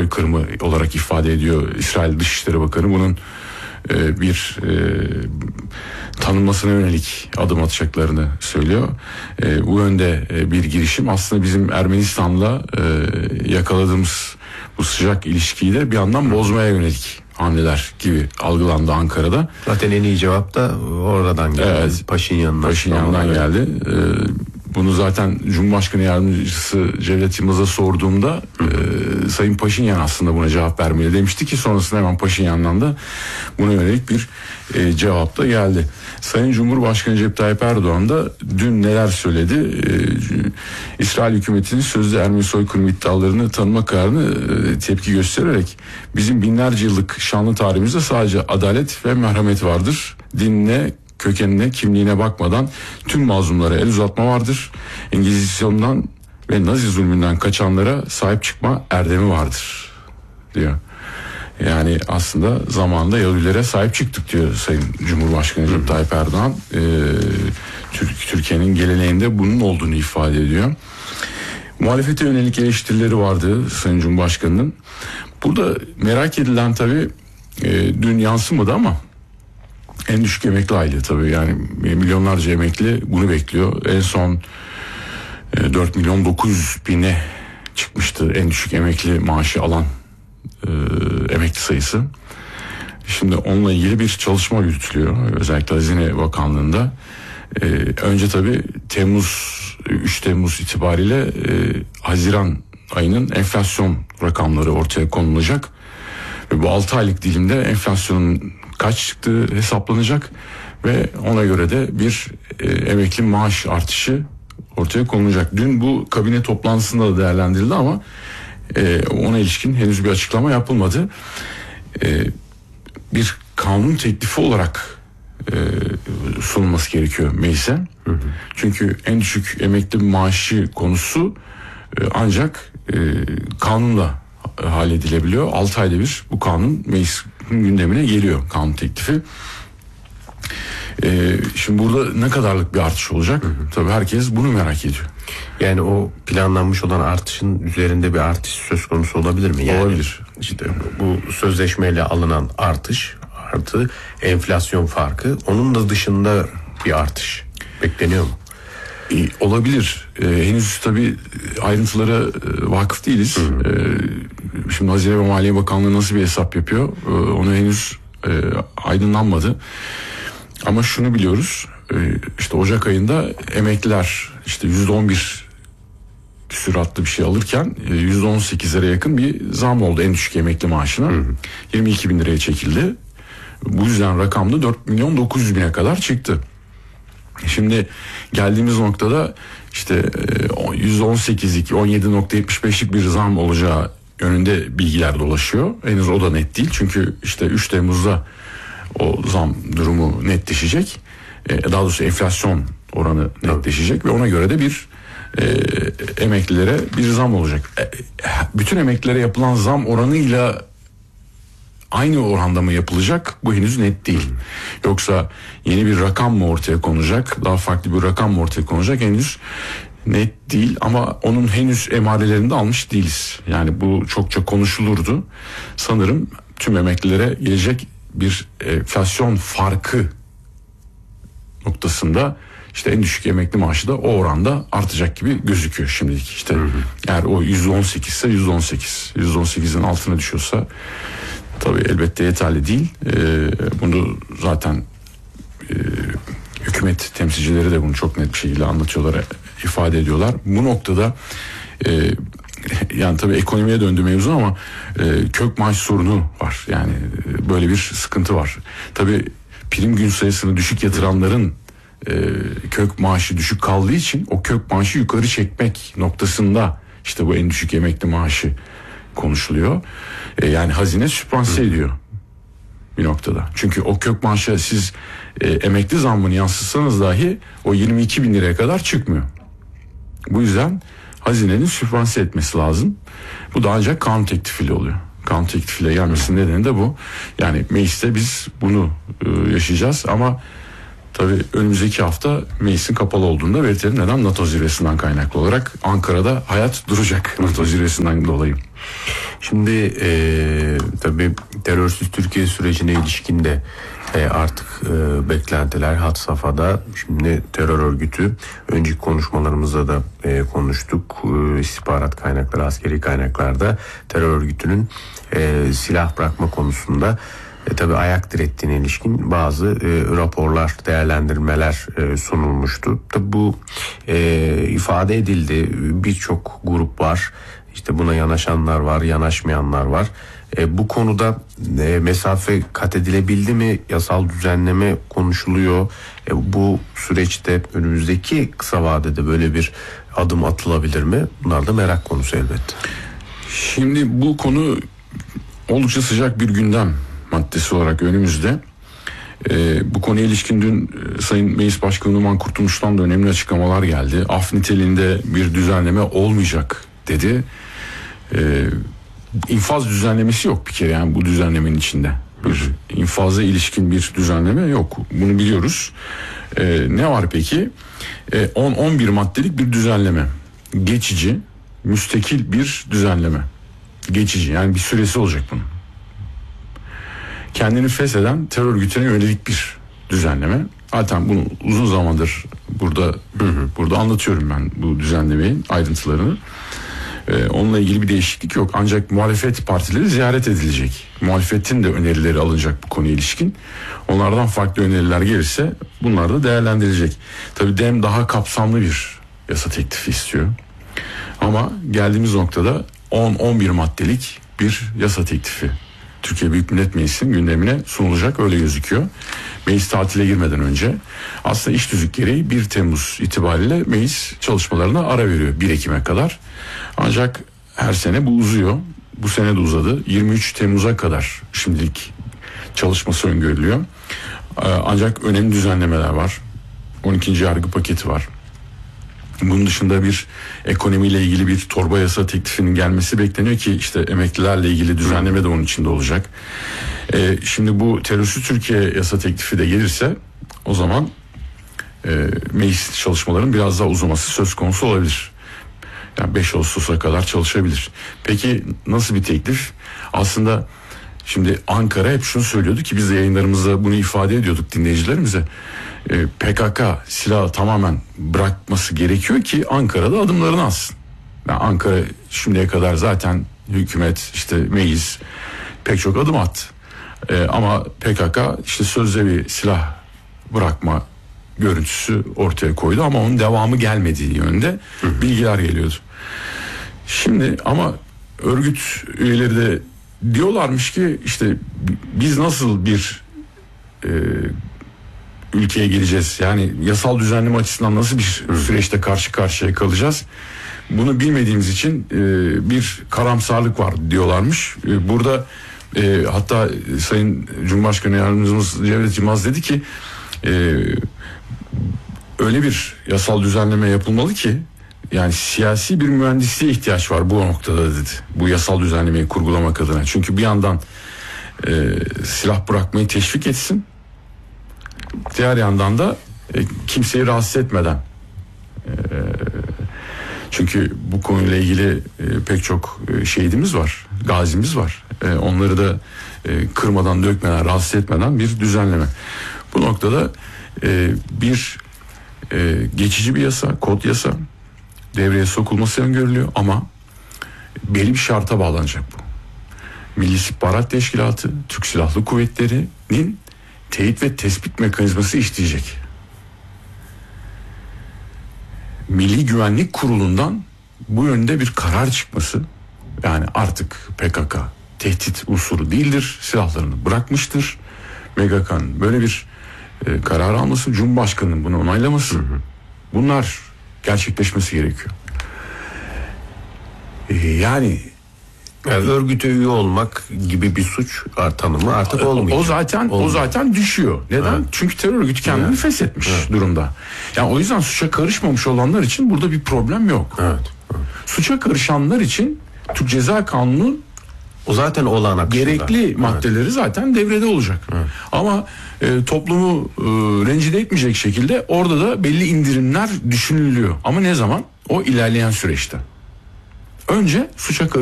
soykırımı olarak ifade ediyor İsrail Dışişleri Bakanı. Bunun bir tanınmasına yönelik adım atacaklarını söylüyor. Bu yönde bir girişim aslında bizim Ermenistan'la yakaladığımız bu sıcak ilişkiyi de bir yandan bozmaya yönelik hamleler gibi algılandı Ankara'da. Zaten en iyi cevap da oradan geldi. Evet, Paşinyan'dan geldi. Bunu zaten Cumhurbaşkanı Yardımcısı Cevdet Yılmaz'a sorduğumda Sayın Paşinyan aslında buna cevap vermeli demişti ki sonrasında hemen Paşinyan'dan da buna yönelik bir cevap da geldi. Sayın Cumhurbaşkanı Recep Tayyip Erdoğan da dün neler söyledi? İsrail hükümetinin sözde Ermeni soykırım iddialarını tanıma kararını tepki göstererek bizim binlerce yıllık şanlı tarihimizde sadece adalet ve merhamet vardır. Dinine, kökenine, kimliğine bakmadan tüm mazlumlara el uzatma vardır. Engizisyondan ve Nazi zulmünden kaçanlara sahip çıkma erdemi vardır diyor. Yani aslında zamanında Yahudilere sahip çıktık diyor Sayın Cumhurbaşkanı Recep Tayyip Erdoğan. Türkiye'nin geleneğinde bunun olduğunu ifade ediyor. Muhalefete yönelik eleştirileri vardı Sayın Cumhurbaşkanı'nın. Burada merak edilen tabii dün yansımadı ama en düşük emekli aylığı tabii, yani milyonlarca emekli bunu bekliyor. En son 4 milyon 900 bine çıkmıştı en düşük emekli maaşı alan emekli sayısı. Şimdi onunla ilgili bir çalışma yürütülüyor özellikle Hazine Bakanlığı'nda. Önce tabii 3 Temmuz itibariyle Haziran ayının enflasyon rakamları ortaya konulacak ve bu 6 aylık dilimde enflasyonun kaç çıktığı hesaplanacak ve ona göre de bir emekli maaş artışı ortaya konulacak. Dün bu kabine toplantısında da değerlendirildi ama ona ilişkin henüz bir açıklama yapılmadı. Bir kanun teklifi olarak sunulması gerekiyor meclise. Çünkü en düşük emekli maaşı konusu ancak kanunla halledilebiliyor. 6 ayda bir bu kanun meclis gündemine geliyor, kanun teklifi. Şimdi burada ne kadarlık bir artış olacak? Tabii herkes bunu merak ediyor. Yani o planlanmış olan artışın üzerinde bir artış söz konusu olabilir mi? Yani olabilir. İşte bu sözleşmeyle alınan artış artı enflasyon farkı, onun da dışında bir artış bekleniyor mu? Olabilir. Henüz tabii ayrıntılara vakıf değiliz. Şimdi Hazine ve Maliye Bakanlığı nasıl bir hesap yapıyor? Onu henüz aydınlanmadı. Ama şunu biliyoruz. İşte Ocak ayında emekliler işte %11 süratli bir şey alırken %18'lere yakın bir zam oldu en düşük emekli maaşına. 22 bin liraya çekildi. Bu yüzden rakam da 4 milyon 900 bine kadar çıktı. Şimdi geldiğimiz noktada işte %18'lik 17.75'lik bir zam olacağı yönünde bilgiler dolaşıyor. Henüz o da net değil. Çünkü işte 3 Temmuz'da o zam durumu netleşecek. Daha doğrusu enflasyon oranı netleşecek ve ona göre de bir emeklilere bir zam olacak. Bütün emeklilere yapılan zam oranıyla aynı oranda mı yapılacak? Bu henüz net değil. Yoksa yeni bir rakam mı ortaya konacak? Daha farklı bir rakam mı ortaya konacak? Henüz net değil ama onun henüz emarelerini de almış değiliz. Yani bu çokça konuşulurdu. Sanırım tüm emeklilere gelecek bir enflasyon farkı noktasında işte en düşük emekli maaşı da o oranda artacak gibi gözüküyor şimdilik. İşte eğer o %18 ise %18, %18'in altına düşüyorsa tabii elbette yeterli değil. Bunu zaten hükümet temsilcileri de bunu çok net bir şekilde anlatıyorlar, ifade ediyorlar. Bu noktada yani tabii ekonomiye döndü mevzu ama kök maaş sorunu var. Yani böyle bir sıkıntı var. Tabii prim gün sayısını düşük yatıranların kök maaşı düşük kaldığı için o kök maaşı yukarı çekmek noktasında işte bu en düşük emekli maaşı konuşuluyor. Yani hazine sübvanse ediyor bir noktada. Çünkü o kök maaşa siz emekli zammını yansıtsanız dahi o 22 bin liraya kadar çıkmıyor. Bu yüzden hazinenin sübvanse etmesi lazım. Bu da ancak kanun teklifiyle oluyor. Kanun teklifiyle gelmesinin nedeni de bu. Yani mecliste biz bunu yaşayacağız ama tabii önümüzdeki hafta meclisin kapalı olduğunda belirtelim. Neden? NATO zirvesinden kaynaklı olarak Ankara'da hayat duracak NATO zirvesinden dolayı. Şimdi tabii terörsüz Türkiye sürecine ilişkin de artık beklentiler had safhada. Şimdi terör örgütü, önceki konuşmalarımızda da konuştuk. İstihbarat kaynakları, askeri kaynaklarda terör örgütünün silah bırakma konusunda tabii ayak direttiğine ilişkin bazı raporlar, değerlendirmeler sunulmuştu. Tabii bu ifade edildi. Birçok grup var. İşte buna yanaşanlar var, yanaşmayanlar var. Bu konuda mesafe kat edilebildi mi? Yasal düzenleme konuşuluyor. Bu süreçte önümüzdeki kısa vadede böyle bir adım atılabilir mi? Bunlar da merak konusu elbette. Şimdi bu konu oldukça sıcak bir gündem maddesi olarak önümüzde. Bu konuya ilişkin dün Sayın Meclis Başkanı Numan Kurtulmuş'tan da önemli açıklamalar geldi. Af niteliğinde bir düzenleme olmayacak dedi. İnfaz düzenlemesi yok bir kere, yani bu düzenlemenin içinde. Bir infaza ilişkin bir düzenleme yok. Bunu biliyoruz. Ne var peki? 10-11 maddelik bir düzenleme. Geçici, müstakil bir düzenleme. Geçici, yani bir süresi olacak bunun. Kendini fesheden terör örgütüne yönelik bir düzenleme. Zaten bunu uzun zamandır burada anlatıyorum ben bu düzenlemenin ayrıntılarını. Onunla ilgili bir değişiklik yok. Ancak muhalefet partileri ziyaret edilecek. Muhalefetin de önerileri alınacak bu konuya ilişkin. Onlardan farklı öneriler gelirse bunlar da değerlendirilecek. Tabii DEM daha kapsamlı bir yasa teklifi istiyor. Ama geldiğimiz noktada 10-11 maddelik bir yasa teklifi Türkiye Büyük Millet Meclisi'nin gündemine sunulacak, öyle gözüküyor. Meclis tatile girmeden önce aslında iş tüzük gereği 1 Temmuz itibariyle meclis çalışmalarına ara veriyor 1 Ekim'e kadar. Ancak her sene bu uzuyor. Bu sene de uzadı. 23 Temmuz'a kadar şimdilik çalışması öngörülüyor. Ancak önemli düzenlemeler var. 12. yargı paketi var. Bunun dışında bir ekonomiyle ilgili bir torba yasa teklifinin gelmesi bekleniyor ki işte emeklilerle ilgili düzenleme de onun içinde olacak. Şimdi bu terörsüz Türkiye yasa teklifi de gelirse o zaman meclis çalışmaların biraz daha uzaması söz konusu olabilir. Yani 5 Ağustos'a kadar çalışabilir. Peki nasıl bir teklif? Aslında şimdi Ankara hep şunu söylüyordu ki biz de yayınlarımızda bunu ifade ediyorduk dinleyicilerimize. PKK silahı tamamen bırakması gerekiyor ki Ankara'da adımlarını atsın. Yani Ankara şimdiye kadar zaten hükümet, işte meclis pek çok adım attı. Ama PKK işte sözde bir silah bırakma görüntüsü ortaya koydu ama onun devamı gelmediği yönde bilgiler geliyordu. Şimdi ama örgüt üyeleri de diyorlarmış ki işte biz nasıl bir ülkeye geleceğiz? Yani yasal düzenleme açısından nasıl bir süreçte karşı karşıya kalacağız? Bunu bilmediğimiz için bir karamsarlık var diyorlarmış. Burada hatta Sayın Cumhurbaşkanı Yardımcımız Cevdet Yılmaz dedi ki öyle bir yasal düzenleme yapılmalı ki yani siyasi bir mühendisliğe ihtiyaç var bu noktada dedi. Bu yasal düzenlemeyi kurgulamak adına. Çünkü bir yandan silah bırakmayı teşvik etsin. Diğer yandan da kimseyi rahatsız etmeden. Çünkü bu konuyla ilgili pek çok şehidimiz var, gazimiz var. Onları da kırmadan, dökmeden, rahatsız etmeden bir düzenleme. Bu noktada bir geçici bir yasa, kod yasa devreye sokulması öngörülüyor ama belli bir şarta bağlanacak bu. Milli İstihbarat Teşkilatı, Türk Silahlı Kuvvetleri'nin teyit ve tespit mekanizması işleyecek. Milli Güvenlik Kurulu'ndan bu yönde bir karar çıkması, yani artık PKK tehdit unsuru değildir, silahlarını bırakmıştır. MGK'nın böyle bir karar alması, Cumhurbaşkanı'nın bunu onaylaması, bunlar gerçekleşmesi gerekiyor. Yani örgüte üye olmak gibi bir suç tanımı artık olmayacak. O zaten düşüyor. Neden? Evet. Çünkü terör örgütü kendini feshetmiş durumda. Yani o yüzden suça karışmamış olanlar için burada bir problem yok. Evet. Suça karışanlar için Türk Ceza Kanunu o zaten olağan akışında. Gerekli maddeleri zaten devrede olacak. Evet. Ama toplumu rencide etmeyecek şekilde orada da belli indirimler düşünülüyor. Ama ne zaman? O ilerleyen süreçte. Önce suça